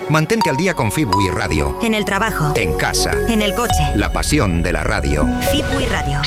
Mantente al día con Fibui Radio. En el trabajo. En casa. En el coche. La pasión de la radio. Fibui Radio.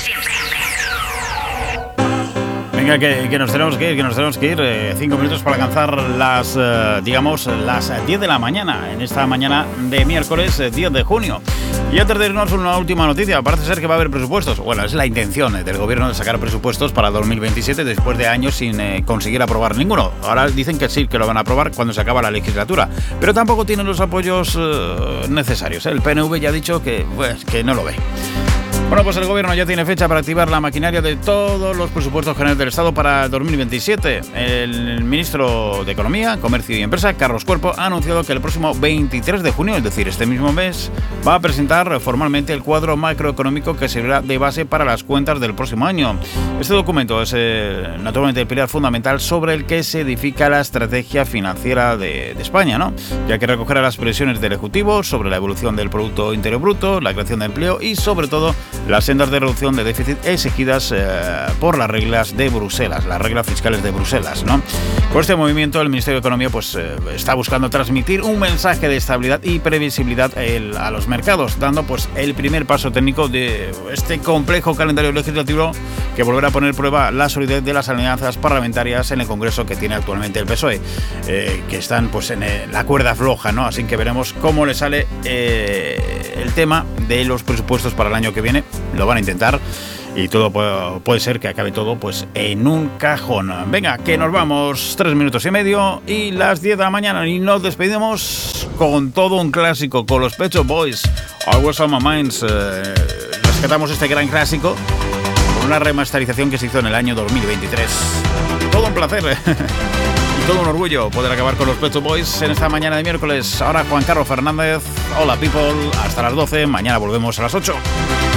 Venga, que nos tenemos que ir, 5 minutos para alcanzar las 10 de la mañana, en esta mañana de miércoles 10 de junio. Y antes de irnos, una última noticia. Parece ser que va a haber presupuestos. Bueno, es la intención del gobierno de sacar presupuestos para 2027 después de años sin conseguir aprobar ninguno. Ahora dicen que sí, que lo van a aprobar cuando se acaba la legislatura. Pero tampoco tienen los apoyos necesarios. El PNV ya ha dicho que no lo ve. Bueno, pues el gobierno ya tiene fecha para activar la maquinaria de todos los presupuestos generales del Estado para 2027. El ministro de Economía, Comercio y Empresa, Carlos Cuerpo, ha anunciado que el próximo 23 de junio, es decir, este mismo mes, va a presentar formalmente el cuadro macroeconómico que servirá de base para las cuentas del próximo año. Este documento es naturalmente el pilar fundamental sobre el que se edifica la estrategia financiera de España, ¿no? Ya que recogerá las previsiones del Ejecutivo sobre la evolución del Producto Interior Bruto, la creación de empleo y, sobre todo, las sendas de reducción de déficit exigidas por las reglas de Bruselas, las reglas fiscales de Bruselas, ¿no? Con este movimiento, el Ministerio de Economía está buscando transmitir un mensaje de estabilidad y previsibilidad a los mercados, dando el primer paso técnico de este complejo calendario legislativo que volverá a poner a prueba la solidez de las alianzas parlamentarias en el Congreso que tiene actualmente el PSOE, que están en la cuerda floja, ¿no? Así que veremos cómo le sale el tema de los presupuestos para el año que viene. Lo van a intentar y todo puede ser que acabe todo en un cajón. Venga, que nos vamos, 3 minutos y medio y las 10 de la mañana, y nos despedimos con todo un clásico, con los Pet Shop Boys. Always on My Mind. Rescatamos este gran clásico con una remasterización que se hizo en el año 2023. Todo un placer y todo un orgullo poder acabar con los Pet Shop Boys en esta mañana de miércoles. Ahora Juan Carlos Fernández. Hola people, hasta las 12, mañana volvemos a las 8.